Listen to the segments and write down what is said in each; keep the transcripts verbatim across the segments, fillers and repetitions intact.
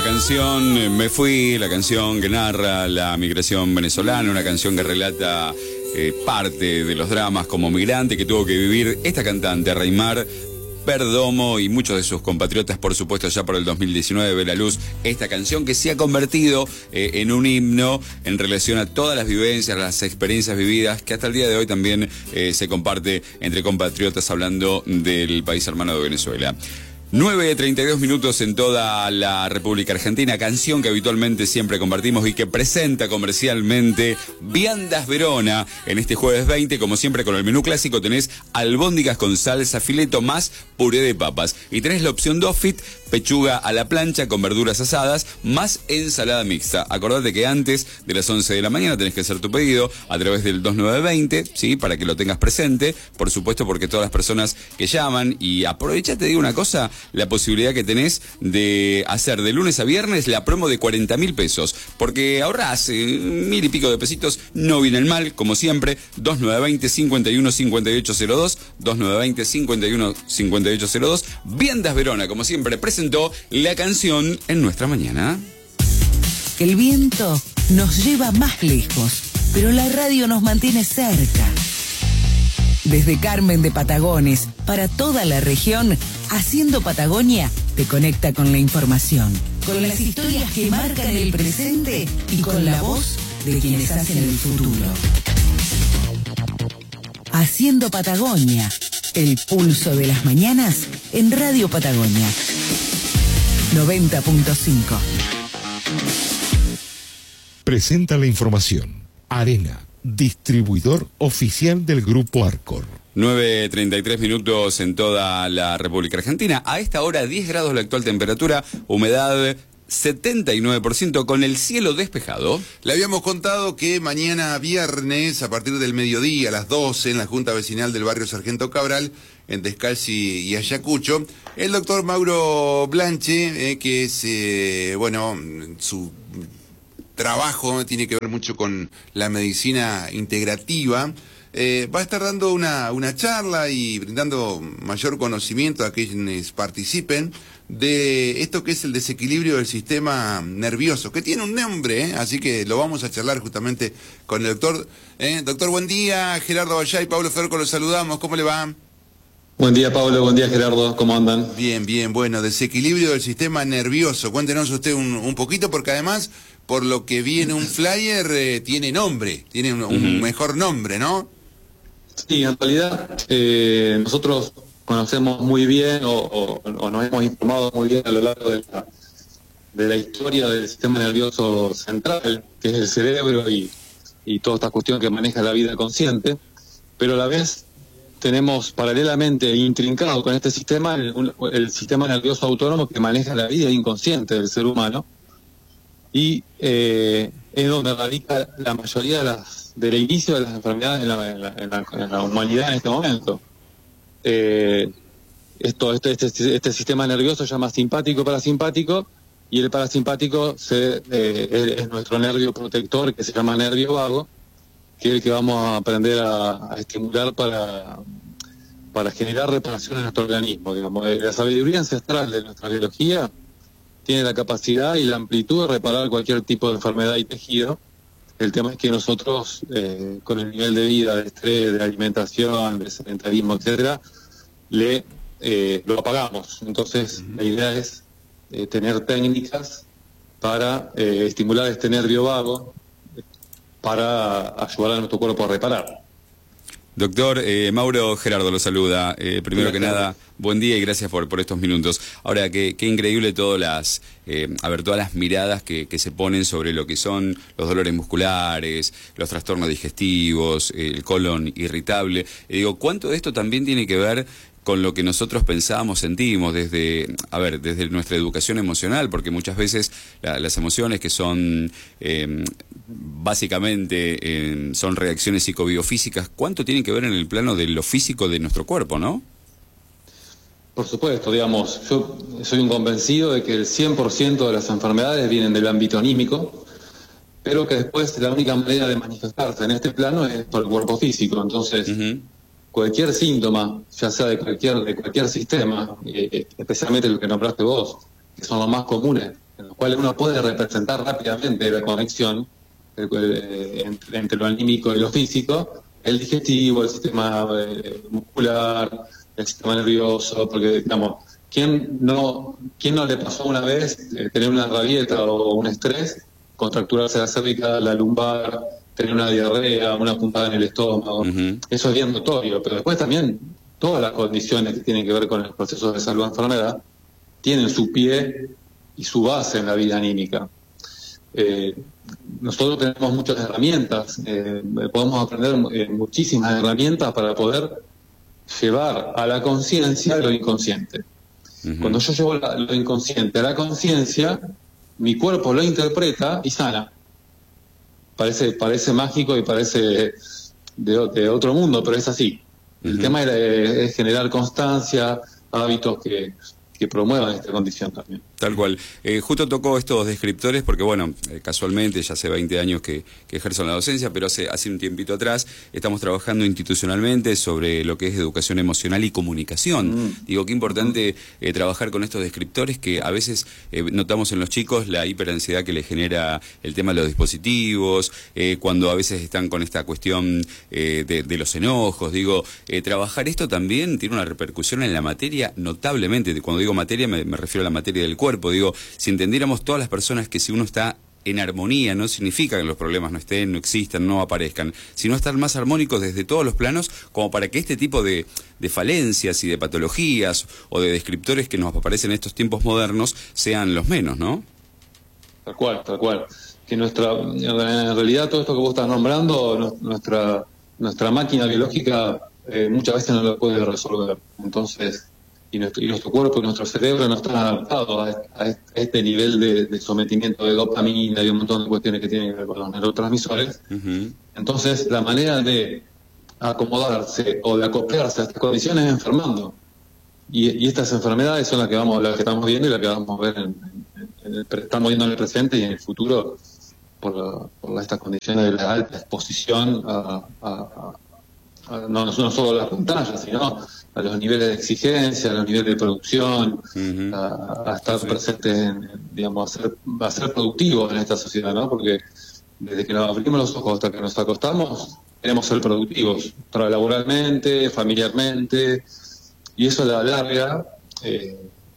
canción Me Fui, la canción que narra la migración venezolana, una canción que relata eh, parte de los dramas como migrante que tuvo que vivir esta cantante, Raimar Perdomo, y muchos de sus compatriotas, por supuesto, ya por el dos mil diecinueve ve la luz esta canción que se ha convertido eh, en un himno en relación a todas las vivencias, las experiencias vividas, que hasta el día de hoy también eh, se comparte entre compatriotas hablando del país hermano de Venezuela. nueve treinta y dos minutos en toda la República Argentina, canción que habitualmente siempre compartimos y que presenta comercialmente Viandas Verona en este jueves veinte. Como siempre, con el menú clásico tenés albóndigas con salsa, fileto más puré de papas. Y tenés la opción Dofit, pechuga a la plancha con verduras asadas, más ensalada mixta. Acordate que antes de las once de la mañana tenés que hacer tu pedido a través del dos nueve veinte, ¿sí? Para que lo tengas presente, por supuesto, porque todas las personas que llaman, y aprovecha, te digo una cosa, la posibilidad que tenés de hacer de lunes a viernes la promo de cuarenta mil pesos, porque ahorrás eh, mil y pico de pesitos, no viene el mal, como siempre. Dos nueve veinte, cincuenta y uno, cincuenta y ocho cero dos, dos nueve veinte, cincuenta y uno, cincuenta y ocho cero dos. Viandas Verona, como siempre, presentó la canción en nuestra mañana. El viento nos lleva más lejos, pero la radio nos mantiene cerca. Desde Carmen de Patagones, para toda la región, Haciendo Patagonia te conecta con la información, con las historias que marcan el presente y con la voz de quienes hacen el futuro. Haciendo Patagonia, el pulso de las mañanas en Radio Patagonia noventa punto cinco. Presenta la información Arena, distribuidor oficial del Grupo Arcor. nueve treinta y tres minutos en toda la República Argentina. A esta hora diez grados la actual temperatura, humedad setenta y nueve por ciento, con el cielo despejado. Le habíamos contado que mañana viernes, a partir del mediodía, a las doce, en la Junta Vecinal del barrio Sargento Cabral, en Descalzi y Ayacucho, el doctor Mauro Blanche, eh, que es, eh, bueno, su trabajo tiene que ver mucho con la medicina integrativa. Eh, va a estar dando una, una charla y brindando mayor conocimiento a quienes participen de esto que es el desequilibrio del sistema nervioso, que tiene un nombre, ¿eh? Así que lo vamos a charlar justamente con el doctor. ¿eh? Doctor, buen día. Gerardo Vallá y Pablo Ferco, los saludamos. ¿Cómo le va? Buen día, Pablo. Buen día, Gerardo. ¿Cómo andan? Bien, bien. Bueno, desequilibrio del sistema nervioso. Cuéntenos usted un, un poquito, porque además, por lo que vi en un flyer, eh, tiene nombre, tiene un, un mejor nombre, ¿no? Sí, en realidad eh, nosotros conocemos muy bien o, o, o nos hemos informado muy bien a lo largo de la, de la historia del sistema nervioso central, que es el cerebro y, y toda esta cuestión que maneja la vida consciente, pero a la vez tenemos paralelamente intrincado con este sistema el, un, el sistema nervioso autónomo que maneja la vida inconsciente del ser humano, y eh, es donde radica la mayoría de las del inicio de las enfermedades en la, en la, en la, en la humanidad en este momento. Eh, esto, este, este, este sistema nervioso se llama simpático parasimpático, y el parasimpático se, eh, es nuestro nervio protector, que se llama nervio vago, que es el que vamos a aprender a, a estimular para, para generar reparación en nuestro organismo. Digamos. La sabiduría ancestral de nuestra biología tiene la capacidad y la amplitud de reparar cualquier tipo de enfermedad y tejido. El tema es que nosotros, eh, con el nivel de vida, de estrés, de alimentación, de sedentarismo, etcétera, le eh, lo apagamos. Entonces, uh-huh. La idea es eh, tener técnicas para eh, estimular este nervio vago, para ayudar a nuestro cuerpo a reparar. Doctor, eh, Mauro Gerardo lo saluda. Eh, primero que nada, buen día y gracias por, por estos minutos. Ahora, qué, qué increíble todas las, eh, a ver, todas las miradas que, que se ponen sobre lo que son los dolores musculares, los trastornos digestivos, el colon irritable. Eh, digo, ¿cuánto de esto también tiene que ver con lo que nosotros pensamos, sentimos desde, a ver, desde nuestra educación emocional? Porque muchas veces la, las emociones, que son eh, básicamente eh, son reacciones psicobiofísicas, ¿cuánto tienen que ver en el plano de lo físico de nuestro cuerpo, no? Por supuesto, digamos, yo soy un convencido de que el cien por ciento de las enfermedades vienen del ámbito anímico, pero que después la única manera de manifestarse en este plano es por el cuerpo físico. Entonces, uh-huh. cualquier síntoma, ya sea de cualquier de cualquier sistema, eh, especialmente lo que nombraste vos, que son los más comunes en los cuales uno puede representar rápidamente la conexión eh, entre, entre lo anímico y lo físico, el digestivo, el sistema eh, muscular, el sistema nervioso, porque, digamos, ¿quién no, quién no le pasó una vez eh, tener una rabieta o un estrés, contracturarse la cervical, la lumbar, tener una diarrea, una puntada en el estómago? Uh-huh. Eso es bien notorio, pero después también todas las condiciones que tienen que ver con el proceso de salud o enfermedad tienen su pie y su base en la vida anímica. Eh, nosotros tenemos muchas herramientas, eh, podemos aprender eh, muchísimas herramientas para poder llevar a la conciencia lo inconsciente. Uh-huh. Cuando yo llevo la, lo inconsciente a la conciencia, mi cuerpo lo interpreta y sana. Parece, parece mágico y parece de, de otro mundo, pero es así. Uh-huh. El tema es, es generar constancia, hábitos que, que promuevan esta condición también. Tal cual. Eh, justo tocó estos descriptores porque, bueno, eh, casualmente ya hace veinte años que, que ejerzo en la docencia, pero hace, hace un tiempito atrás estamos trabajando institucionalmente sobre lo que es educación emocional y comunicación. Mm. Digo, qué importante eh, trabajar con estos descriptores que a veces eh, notamos en los chicos la hiperansiedad que les genera el tema de los dispositivos, eh, cuando a veces están con esta cuestión eh, de, de los enojos. Digo, eh, trabajar esto también tiene una repercusión en la materia notablemente. Cuando digo materia me, me refiero a la materia del cuerpo. Digo, si entendiéramos todas las personas que si uno está en armonía, no significa que los problemas no estén, no existan, no aparezcan, sino estar más armónicos desde todos los planos, como para que este tipo de, de falencias y de patologías o de descriptores que nos aparecen en estos tiempos modernos sean los menos, ¿no? Tal cual, tal cual. Que nuestra, en realidad todo esto que vos estás nombrando, nuestra, nuestra máquina biológica eh, muchas veces no lo puede resolver. Entonces, Y nuestro, y nuestro cuerpo y nuestro cerebro no están adaptados a, a este nivel de, de sometimiento de dopamina y un montón de cuestiones que tienen que ver con los neurotransmisores. Uh-huh. Entonces, la manera de acomodarse o de acoplarse a estas condiciones es enfermando. Y, y estas enfermedades son las que vamos, las que estamos viendo y las que vamos a ver en, en, en el, estamos viendo en el presente y en el futuro por, la, por estas condiciones de la alta exposición a, a, a, a no, no solo a las pantallas, sino a los niveles de exigencia, a los niveles de producción, uh-huh. a, a estar sí. presente, en, digamos, a ser, a ser productivos en esta sociedad, ¿no? Porque desde que nos abrimos los ojos hasta que nos acostamos, queremos ser productivos, laboralmente, familiarmente, y eso a la larga eh,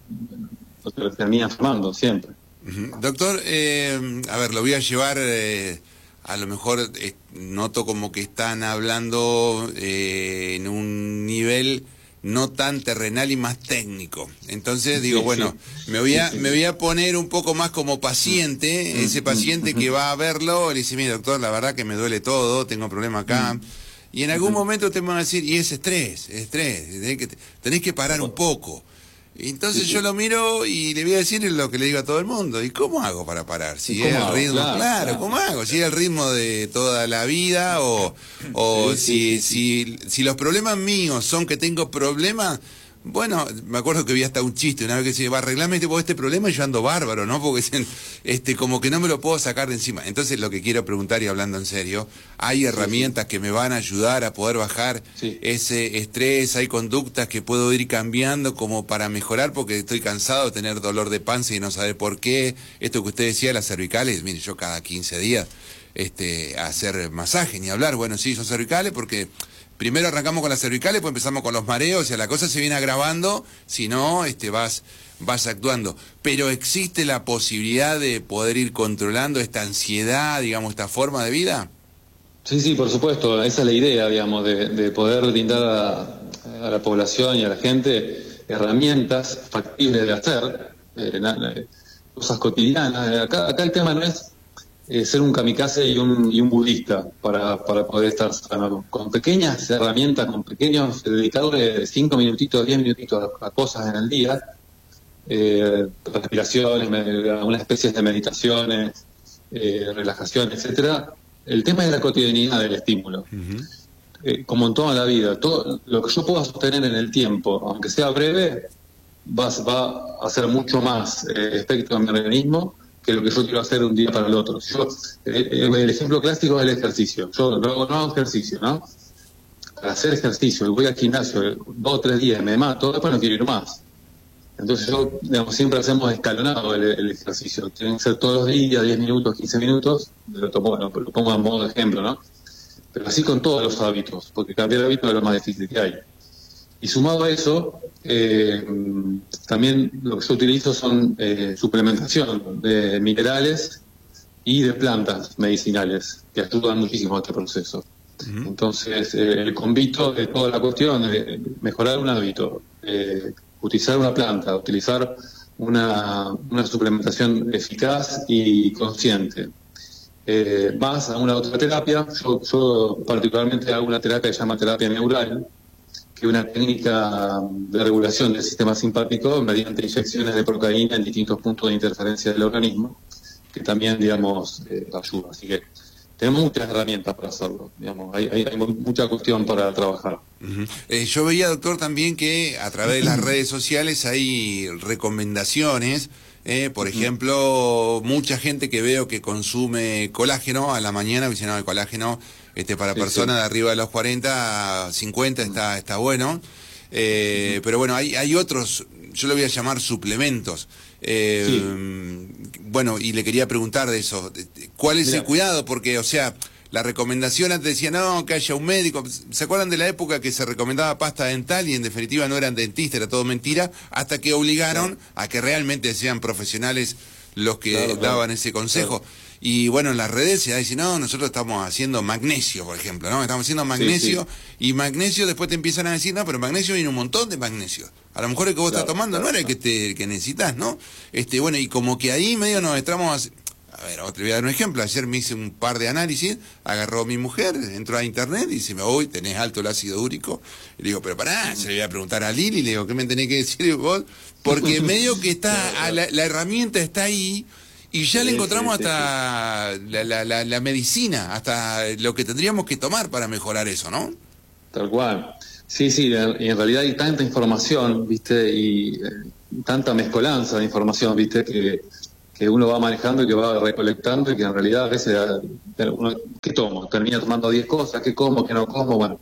lo termina enfermando siempre. Uh-huh. Doctor, eh, a ver, lo voy a llevar... Eh... A lo mejor eh, noto como que están hablando eh, en un nivel no tan terrenal y más técnico. Entonces digo, sí, bueno, sí. me voy a me voy a poner un poco más como paciente, mm. ese paciente que va a verlo, le dice, mire doctor, la verdad que me duele todo, tengo problema acá. Mm. Y en algún momento te van a decir, y es estrés, estrés, tenés que, tenés que parar un poco. Entonces sí, yo sí. lo miro y le voy a decir lo que le digo a todo el mundo. ¿Y cómo hago para parar? Si es el ritmo, claro, claro, claro, ¿cómo hago? Si es el ritmo de toda la vida o, o sí, si, sí, sí. si si los problemas míos son que tengo problemas. Bueno, me acuerdo que vi hasta un chiste una vez que se va a arreglarme este, este problema y yo ando bárbaro, ¿no? Porque este, como que no me lo puedo sacar de encima. Entonces lo que quiero preguntar, y hablando en serio, ¿hay herramientas sí, sí. que me van a ayudar a poder bajar sí. ese estrés? ¿Hay conductas que puedo ir cambiando como para mejorar? Porque estoy cansado de tener dolor de panza y no saber por qué. Esto que usted decía, las cervicales, mire, yo cada quince días este, hacer masaje, ni hablar. Bueno, sí, son cervicales porque... Primero arrancamos con las cervicales, pues empezamos con los mareos, o sea, la cosa se viene agravando, si no, este, vas, vas actuando. Pero existe la posibilidad de poder ir controlando esta ansiedad, digamos, esta forma de vida. Sí, sí, por supuesto, esa es la idea, digamos, de, de poder brindar a, a la población y a la gente herramientas factibles de hacer, eh, cosas cotidianas. Acá, acá el tema no es Eh, ser un kamikaze y un, y un budista para, para poder estar sano. Con pequeñas herramientas, con pequeños, dedicarle cinco minutitos, diez minutitos a, a cosas en el día, eh, respiraciones, algunas especies de meditaciones, eh, relajación, etcétera. El tema es la cotidianidad del estímulo. Uh-huh. Eh, como en toda la vida, todo lo que yo pueda sostener en el tiempo, aunque sea breve, va, va a hacer mucho más eh, efecto en mi organismo que lo que yo quiero hacer de un día para el otro. Yo, el, el ejemplo clásico es el ejercicio. Yo no, no hago ejercicio, ¿no? Para hacer ejercicio, voy al gimnasio dos o tres días, me mato, después no quiero ir más. Entonces, yo, digamos, siempre hacemos escalonado el, el ejercicio. Tienen que ser todos los días, diez minutos, quince minutos. Lo, tomo, lo, lo pongo a modo de ejemplo, ¿no? Pero así con todos los hábitos, porque cambiar hábito es lo más difícil que hay. Y sumado a eso, eh, también lo que yo utilizo son eh, suplementación de minerales y de plantas medicinales, que ayudan muchísimo a este proceso. Uh-huh. Entonces, eh, el convito de toda la cuestión es mejorar un hábito, eh, utilizar una planta, utilizar una, una suplementación eficaz y consciente. Eh, más a una otra terapia, yo, yo particularmente hago una terapia que se llama terapia neural, que es una técnica de regulación del sistema simpático mediante inyecciones de procaína en distintos puntos de interferencia del organismo, que también, digamos, eh, ayuda. Así que tenemos muchas herramientas para hacerlo, digamos, hay, hay, hay mucha cuestión para trabajar. Uh-huh. Eh, yo veía, doctor, también que a través de las redes sociales hay recomendaciones, eh, por uh-huh. ejemplo, mucha gente que veo que consume colágeno a la mañana, dice, no, el colágeno este, para sí, personas sí. de arriba de los cuarenta, cincuenta uh-huh. está, está bueno, eh, uh-huh. pero bueno, hay, hay otros, yo lo voy a llamar suplementos. Eh, sí. Bueno, y le quería preguntar de eso, ¿cuál es Mira. el cuidado? Porque, o sea, la recomendación antes decía, no, que haya un médico. ¿Se acuerdan de la época que se recomendaba pasta dental y en definitiva no eran dentistas, era todo mentira? Hasta que obligaron claro. a que realmente sean profesionales los que claro, daban claro. ese consejo. Claro. Y bueno, en las redes se dice, no, nosotros estamos haciendo magnesio, por ejemplo, ¿no? Estamos haciendo magnesio, sí, sí. y magnesio después te empiezan a decir, no, pero magnesio viene un montón de magnesio. A lo mejor el que vos claro, estás tomando claro, no era el que te que necesitas, ¿no? Este, bueno, y como que ahí medio nos estamos... A ver, te voy a dar un ejemplo. Ayer me hice un par de análisis, agarró mi mujer, entró a internet y dice, hoy tenés alto el ácido úrico. Y le digo, pero pará, se le voy a preguntar a Lili, le digo, ¿qué me tenés que decir vos? Porque medio que está, a la, la herramienta está ahí, y ya sí, le encontramos sí, hasta sí, sí. La, la, la, la medicina, hasta lo que tendríamos que tomar para mejorar eso, ¿no? Tal cual. Sí, sí, y en realidad hay tanta información, ¿viste? Y eh, tanta mezcolanza de información, ¿viste? Que, que uno va manejando y que va recolectando y que en realidad a veces, uno, ¿qué tomo? Termina tomando diez cosas, ¿qué como, qué no como? Bueno,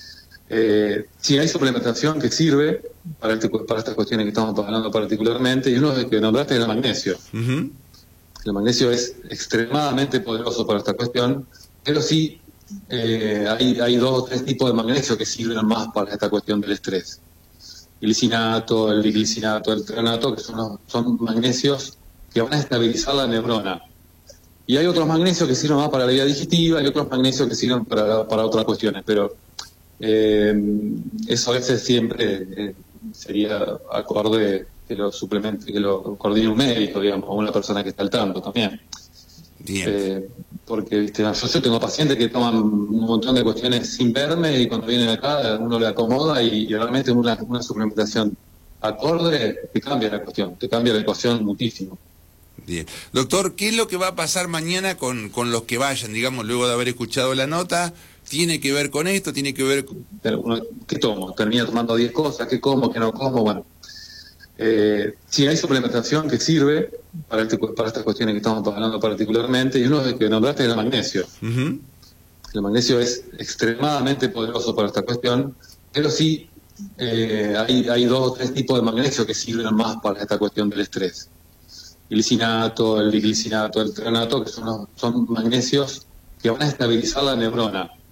eh, sí hay suplementación que sirve para, este, para estas cuestiones que estamos hablando particularmente, y uno que nombraste es el magnesio. Uh-huh. El magnesio es extremadamente poderoso para esta cuestión, pero sí eh, hay, hay dos o tres tipos de magnesio que sirven más para esta cuestión del estrés. El glicinato, el diglicinato, el treonato, que son, son magnesios que van a estabilizar la neurona. Y hay otros magnesios que sirven más para la vía digestiva y otros magnesios que sirven para, para otras cuestiones, pero eh, eso a veces siempre eh, sería acorde que lo suplemente, que lo coordine un médico, digamos, o una persona que está al tanto también. Bien. Eh, porque viste, yo, yo tengo pacientes que toman un montón de cuestiones sin verme y cuando vienen acá uno le acomoda y, y realmente una, una suplementación acorde te cambia la cuestión, te cambia la ecuación muchísimo. Bien. Doctor, ¿qué es lo que va a pasar mañana con, con los que vayan, digamos, luego de haber escuchado la nota? ¿Tiene que ver con esto? ¿Tiene que ver con...? ¿Qué tomo? Termina tomando diez cosas, ¿qué como, qué no como? Bueno, eh, sí hay suplementación que sirve para, este, para estas cuestiones que estamos hablando particularmente, y uno que nombraste es el magnesio. Uh-huh. El magnesio es extremadamente poderoso para esta cuestión, pero sí eh, hay, hay dos o tres tipos de magnesio que sirven más para esta cuestión del estrés. El glicinato, el diglicinato, el treonato, que son, son magnesios que van a estabilizar la neurona.